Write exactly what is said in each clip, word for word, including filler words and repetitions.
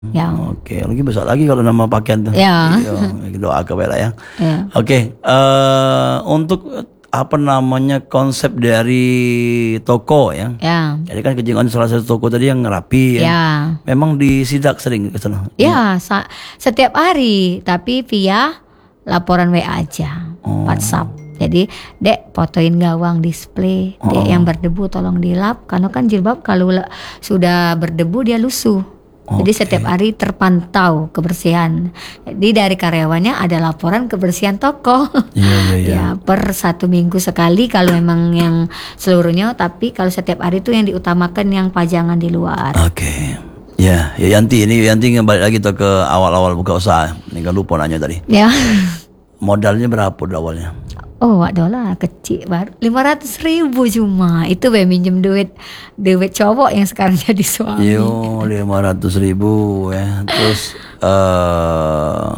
Ya. Oke, lagi besar lagi kalau nama pakaian tuh. Ya. Iya, doa ke lah ya. Ya. Oke, eh untuk apa namanya konsep dari toko ya. Ya. Jadi kan kejadian salah satu toko tadi yang rapi ya. Ya. Memang disidak sering ke sana. Ya, sa- setiap hari, tapi via laporan W A aja, Oh. WhatsApp. Jadi, Dek, fotoin gawang display, Dek Oh. yang berdebu tolong dilap, karena kan jilbab kalau la- sudah berdebu dia lusuh. Jadi Oke. setiap hari terpantau kebersihan. Jadi dari karyawannya ada laporan kebersihan toko. Iya, iya, iya. Ya, per satu minggu sekali kalau memang yang seluruhnya, tapi kalau setiap hari itu yang diutamakan yang pajangan di luar. Oke. Ya, ya Yanti ini Yanti balik lagi tuh ke awal-awal buka usaha. Ini kan lupa nanya tadi. Ya. Modalnya berapa udah awalnya? Oh, wak dolar kecil baru lima ratus ribu cuma. Itu be minjem duit duit cowok yang sekarang jadi suami. Yo, lima ratus ribu ya. Terus eh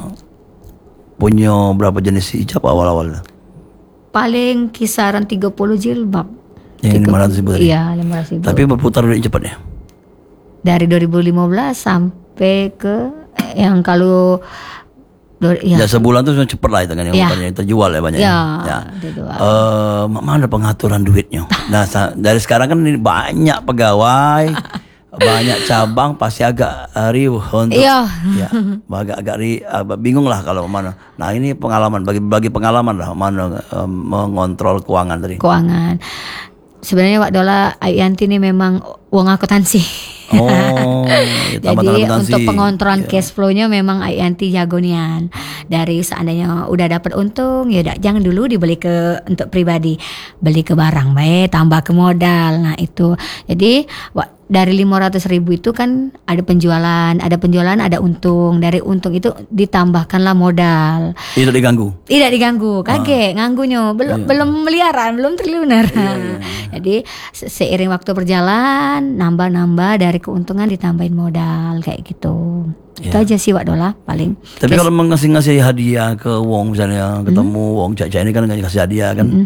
punya berapa jenis hijab awal-awal? Paling kisaran tiga puluh jilbab. Yang lima ratus ribu tadi? Iya, lima ratus ribu. Tapi berputar duit cepat ya? Dari dua ribu lima belas sampai ke eh, yang kalau do- Ya, ya, sebulan tuh cepat lah itu kan yang Ya. bukannya terjual ya banyak. ya, Ya. dijual. Eh, mana pengaturan duitnya? Nah, sa- dari sekarang kan ini banyak pegawai, banyak cabang, pasti agak eh, riuh untuk Iya. ya, agak agak ri, agak bingung lah kalau mana. Nah, ini pengalaman bagi bagi pengalaman lah mana eh, mengontrol keuangan tadi. Keuangan. Sebenarnya Wak Dola Yanti ini memang uang akuntansi. Oh, ya, tambah-tambah Jadi akuntansi. untuk pengontrolan Ya. cash flow-nya memang Yanti jago nian. Dari seandainya udah dapat untung, ya udah jangan dulu dibeli ke untuk pribadi, beli ke barang baik, tambah ke modal. Nah itu, jadi wa- dari lima ratus ribu itu kan ada penjualan, ada penjualan, ada untung. Dari untung itu ditambahkanlah modal. Tidak diganggu. Tidak diganggu, kaget nganggunya belum belum miliaran, belum triliuner. Jadi se- seiring waktu berjalan nambah-nambah dari keuntungan ditambahin modal kayak gitu. Itu aja sih Wak Dola paling. Tapi kalau ngasih-ngasih hadiah ke Wong misalnya ketemu Wong Caca ini kan ngasih hadiah kan,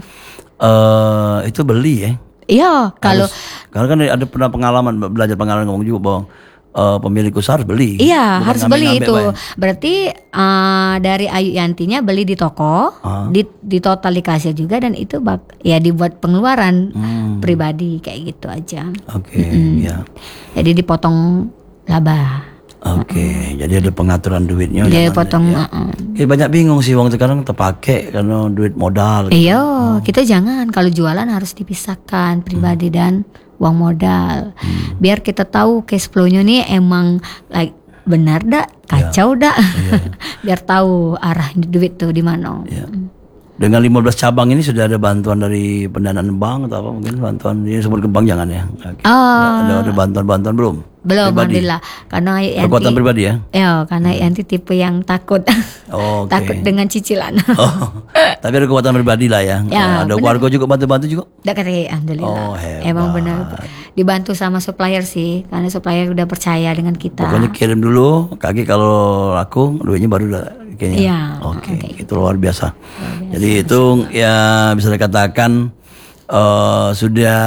eh itu beli ya. Iya, kalau Harus- karena kan ada pernah pengalaman belajar pengalaman ngomong juga bahwa eh, pemilik usaha harus beli. iya Bukan harus beli ngambil-ngambil, itu. Bay. Berarti eh, dari Ayu Yantinya beli di toko, Ah. di di total dikasih juga dan itu bak, ya dibuat pengeluaran Hmm, pribadi kayak gitu aja. Oke, ya. Jadi dipotong laba. Oke, jadi ada pengaturan duitnya. Dia jangan- potong. ya. uh-uh. Ya, banyak bingung sih Wong sekarang terpakai karena duit modal. Iya, kita jangan kalau jualan harus dipisahkan pribadi dan uang modal. Biar kita tahu cash flow-nya nih emang like benar dak, kacau dak. Biar tahu arah duit tuh di mana. Ya. Dengan lima belas cabang ini sudah ada bantuan dari pendanaan bank atau apa mungkin bantuan ini sebut ke bank jangan ya. Oke. Ah. Ada ada bantuan-bantuan belum? Belum, Pribadi. alhamdulillah. Karena Kekuatan Yanti, pribadi ya. ya, karena Yanti tipe yang takut, Oh, oke. takut dengan cicilan. Oh, tapi ada kekuatan pribadi lah ya. Ya, ada benar. warga juga bantu-bantu juga. Dak kata alhamdulillah. Oh, hebat. Emang benar dibantu sama supplier sih, karena supplier udah percaya dengan kita. Pokoknya kirim dulu, kaki kalau laku duitnya baru udah kayaknya. Iya, Oke, kayak itu luar biasa. Jadi itu ya bisa dikatakan eh, sudah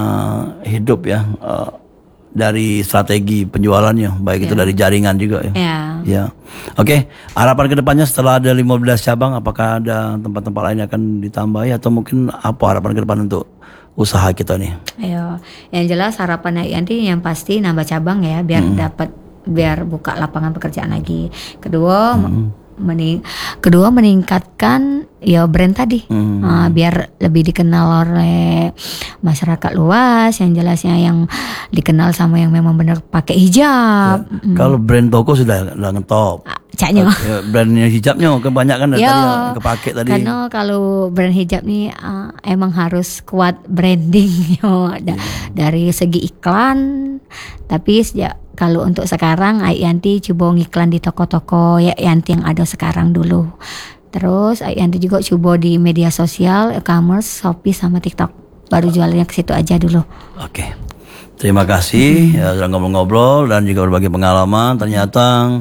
hidup ya eh, dari strategi penjualannya, baik itu dari jaringan juga ya. Ya. Ya, oke. Harapan kedepannya setelah ada lima belas cabang, apakah ada tempat-tempat lain yang akan ditambahi atau mungkin apa harapan ke depan untuk usaha kita nih? Ayo, yang jelas harapan Yanti yang pasti nambah cabang ya, biar dapat biar buka lapangan pekerjaan lagi. Kedua, mening, kedua meningkatkan ya brand tadi, Ah, biar lebih dikenal oleh masyarakat luas. Yang jelasnya yang dikenal sama yang memang benar pakai hijab. Kalau brand toko sudah sudah ngetop. Ah, Caknya. Ya, brandnya hijabnya kebanyakan dari Ya, tadi yang kepake tadi. karena kalau brand hijab nih ah, emang harus kuat branding yo. Da- dari segi iklan. Tapi sejak kalau untuk sekarang Ai Yanti coba ngiklan di toko-toko ya Yanti yang ada sekarang dulu. Terus Ai Yanti juga coba di media sosial, e-commerce, Shopee sama TikTok. Baru jualannya ke situ aja dulu. Oke. Terima kasih ya, sudah ngobrol-ngobrol dan juga berbagi pengalaman. Ternyata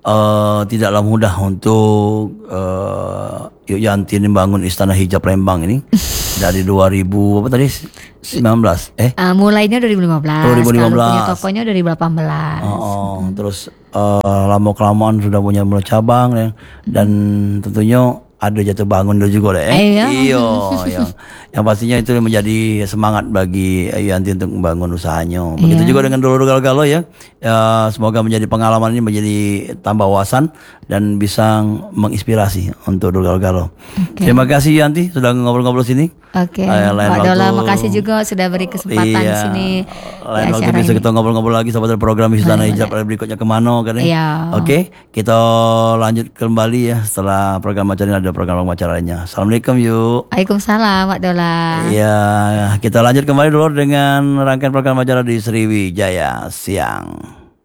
uh, tidaklah mudah untuk uh, Yuk Yanti ini bangun Istana Hijab Lembang ini dari dua ribu apa tadi sembilan belas eh Uh, mulainya dua ribu lima belas. dua ribu lima belas. Kalau punya tokonya dari delapan belas. Oh, oh. Terus uh, lama kelamaan sudah punya mulai cabang ya. Dan tentunya ada jatuh bangun dulu juga deh. Eh? Iya. Iyo, yang, yang pastinya itu menjadi semangat bagi Ayu Yanti untuk membangun usahanya. Begitu Iya. juga dengan Dulur Galuh ya. Ya, semoga menjadi pengalaman ini menjadi tambah wawasan dan bisa menginspirasi untuk Dulur Galuh. Oke. Terima kasih Yanti sudah ngobrol-ngobrol sini. Oke, Eh, lain Pak Dola, waktu- makasih juga sudah beri kesempatan di sini Lain di waktu acara bisa ini. kita ngobrol-ngobrol lagi sahabat program Istana Hijab berikutnya kemana kan ya. Iya. Oke, kita lanjut kembali ya setelah program acara ini ada program acara lainnya. Assalamualaikum yuk. Waalaikumsalam, Pak Dola. Iya, kita lanjut kembali dulu dengan rangkaian program acara di Sriwijaya Siang.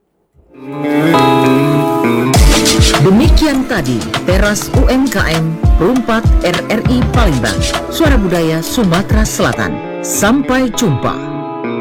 Demikian tadi Teras U M K M Rumpat R R I Palembang, Suara Budaya Sumatera Selatan. Sampai jumpa.